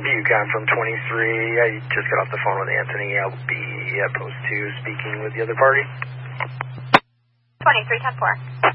Yukon from 23. I just got off the phone with Anthony. I'll be at post 2 speaking with the other party. 23, 10-4.